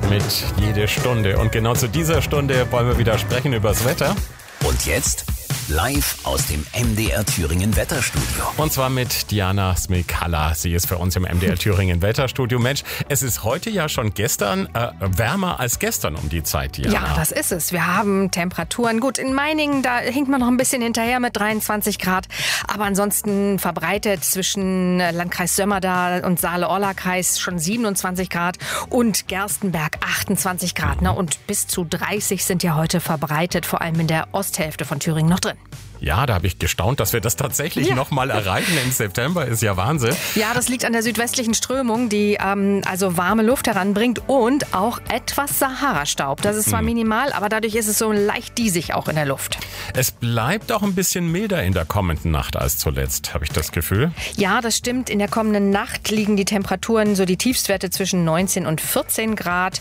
mit Jede Stunde. Und genau zu dieser Stunde wollen wir wieder sprechen über das Wetter. Und jetzt live aus dem MDR Thüringen Wetterstudio. Und zwar mit Diana Smilkala. Sie ist für uns im MDR Thüringen Wetterstudio. Mensch, es ist heute ja schon wärmer als gestern um die Zeit, Diana. Ja, das ist es. Wir haben Temperaturen. Gut, in Meiningen, da hinkt man noch ein bisschen hinterher mit 23 Grad. Aber ansonsten verbreitet zwischen Landkreis Sömmerda und Saale-Orla-Kreis schon 27 Grad und Gerstenberg 28 Grad. Und bis zu 30 sind ja heute verbreitet, vor allem in der Osthälfte von Thüringen noch drin. Ja, da habe ich gestaunt, dass wir das tatsächlich noch mal erreichen im September. Ist ja Wahnsinn. Ja, das liegt an der südwestlichen Strömung, die also warme Luft heranbringt und auch etwas Sahara-Staub. Das ist zwar minimal, aber dadurch ist es so leicht diesig auch in der Luft. Es bleibt auch ein bisschen milder in der kommenden Nacht als zuletzt, habe ich das Gefühl. Ja, das stimmt. In der kommenden Nacht liegen die Temperaturen, so die Tiefstwerte zwischen 19 und 14 Grad.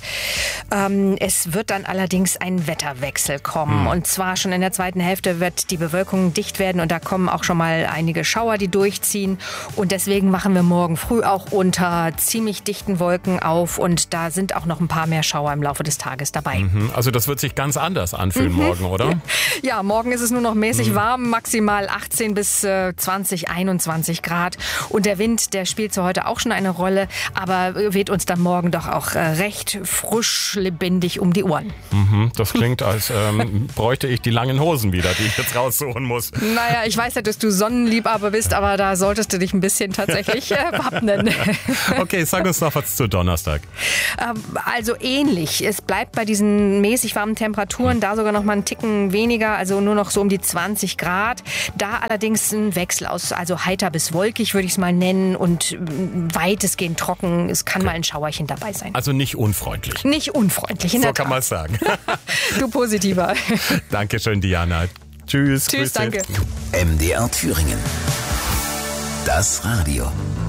Es wird dann allerdings ein Wetterwechsel kommen. Und zwar schon in der zweiten Hälfte wird die Bewölkung dicht werden und da kommen auch schon mal einige Schauer, die durchziehen. Und deswegen machen wir morgen früh auch unter ziemlich dichten Wolken auf und da sind auch noch ein paar mehr Schauer im Laufe des Tages dabei. Also das wird sich ganz anders anfühlen morgen, oder? Ja, morgen ist es nur noch mäßig warm, maximal 18 bis 20, 21 Grad. Und der Wind, der spielt zwar heute auch schon eine Rolle, aber weht uns dann morgen doch auch recht frisch, lebendig um die Ohren. Das klingt, als bräuchte ich die langen Hosen wieder, die ich jetzt raussuchen muss. Naja, ich weiß ja, dass du Sonnenliebhaber bist, aber da solltest du dich ein bisschen tatsächlich wappnen. Okay, sag uns noch was zu Donnerstag. Also ähnlich. Es bleibt bei diesen mäßig warmen Temperaturen, da sogar noch mal einen Ticken weniger, also nur noch so um die 20 Grad. Da allerdings ein Wechsel aus, also heiter bis wolkig würde ich es mal nennen und weitestgehend trocken. Es kann mal ein Schauerchen dabei sein. Also nicht unfreundlich. Nicht unfreundlich, in So der kann Tat. man es sagen. Du positiver. Dankeschön, Diana. Tschüss. Tschüss, Grüße. danke. MDR Thüringen. Das Radio.